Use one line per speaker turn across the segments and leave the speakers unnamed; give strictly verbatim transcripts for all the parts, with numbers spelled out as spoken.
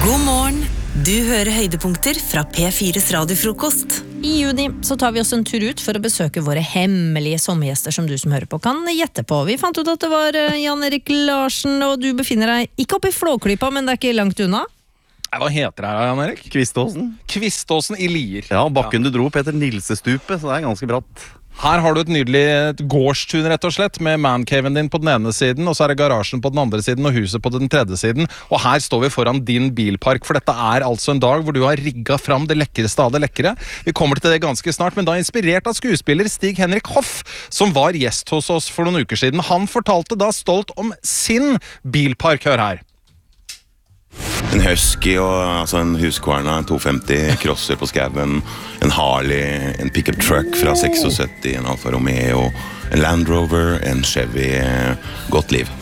God morgen. Du hører høydepunkter fra P fires radiofrokost.
I juni så tar vi oss en tur ut for å besøke våre hemmelige sommergjester som du som hører på kan gjette på. Vi fant ut at det var Jan Erik Larsen, og du befinner deg ikke oppe i Flåklypa, men det er ikke langt unna.
Hva heter det her, Jan Erik?
Kviståsen.
Kviståsen i Lier.
Ja, bakken du dro på heter Nilsestupet, så det er ganske bratt.
Her har du et nydelig gårdstun rett og slett, med mancaven din på den ene siden, og så er det garasjen på den andre siden, og huset på den tredje siden. Og her står vi foran din bilpark, for dette er altså en dag hvor du har rigget fram det lekreste av det lekre. Vi kommer til det ganske snart, men da inspirert av skuespiller Stig Henrik Hoff, som var gjest hos oss for noen uker siden. Han fortalte da stolt om sin bilpark. Hør her.
En Husky, og, altså en Husqvarna, en to femti, crosser på skaven, en Harley, en pickup truck fra syttiseks, en Alfa Romeo, en Land Rover, en Chevy. Godt liv.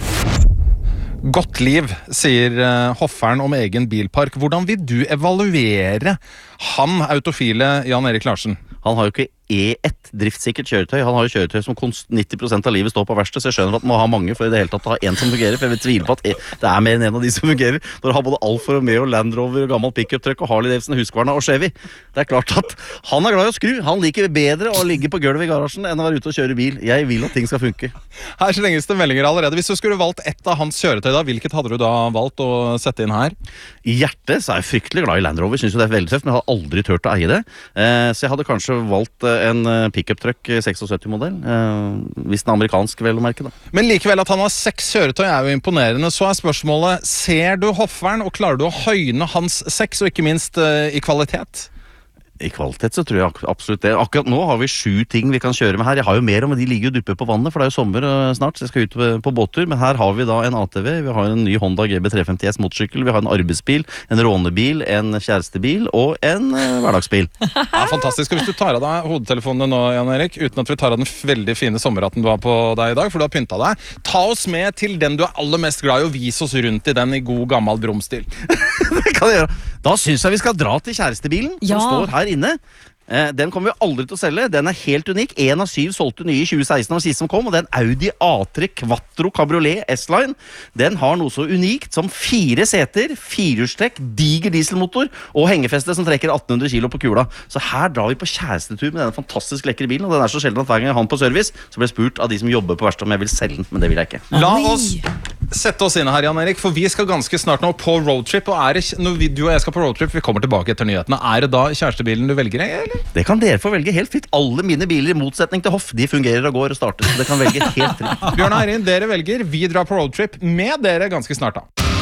Godt liv, sier Hofferen om egen bilpark. Hvordan vil du evaluere han autofile Jan Erik Larsen?
Han har jo ikke E ett driftssikkert kjøretøy. Han har jo kjøretøy som nitti prosent av livet står på verksted, så jeg skjønner at man må ha mange for i det hele tatt å ha en som fungerer, for jeg vil tvile på at det er mer enn en av de som fungerer. Når du har både Alfa Romeo, Land Rover, gammel pickup-truck og Harley Davidson, Husqvarna og Chevy. Det er klart at han er glad i å skru. Han liker bedre å ligge på gulvet i garasjen enn å være ute og kjøre bil. Jeg vil at ting skal funke.
Her slenges det meldinger allerede. Hvis du skulle valgt ett av hans kjøretøy da, hvilket hadde du da valgt å sette inn her?
I hjertet så er jeg fryktelig glad i Land Rover. Synes jo det er veldig tøft, men jeg har aldri tørt å eie det. Eh, så jeg hadde kanskje valgt en pickup-truck syttiseks-modell, eh, hvis den er amerikansk, vel å merke da.
Men likevel at han har seks kjøretøy er jo imponerende. Så er spørsmålet, ser du Hofferen, og klarer du å høyne hans seks, og ikke minst eh, i kvalitet?
I kvalitet så tror jeg absolutt det. Akkurat nå har vi sju ting vi kan kjøre med her. Jeg har jo mer, men de ligger jo duppe på vannet, for det er jo sommer snart, så jeg skal ut på båttur. Men her har vi da en A T V, vi har en ny Honda G B tre femti S motorsykkel, vi har en arbeidsbil, en rånebil, en kjærestebil og en uh, hverdagsbil.
Ja, fantastisk. Og hvis du tar av deg hodetelefonene nå, Jan Erik, uten at vi tar av den veldig fine sommerhatten du har på deg i dag, for du har pynta deg, ta oss med til den du er aller mest glad i, og vis oss rundt i den i god gammel bromstil.
Det kan jeg gjøre. Da synes jeg vi skal dra til kjærestebilen,
Ja.
som står her inne. Eh, den kommer vi aldri til å selge. Den er helt unik. En av syv solgte nye i tjue seksten av sist som kom, og det er en Audi A tre Quattro Cabriolet S-Line. Den har noe så unikt som fire seter, firehjulstrekk, diger dieselmotor og hengefeste som trekker atten hundre kilo på kula. Så her drar vi på kjærestetur med denne fantastisk lekre bilen, og den er så sjelden at hver gang jeg har den på service, så blir jeg spurt av de som jobber på verksted om jeg vil selge den, men det vil jeg ikke.
La oss sette oss inn her, Jan Erik, for vi skal ganske snart nå på roadtrip, og er det, når vi, du og jeg skal på roadtrip, vi kommer tilbake etter nyhetene, er det da kjærestebilen du velger, eller?
Det kan dere få velge helt fritt. Alle mine biler, i motsetning til Hoff, de fungerer og går og starter, så det kan velge helt fritt.
Bjørn og Eirin, dere velger, vi drar på roadtrip med dere ganske snart da.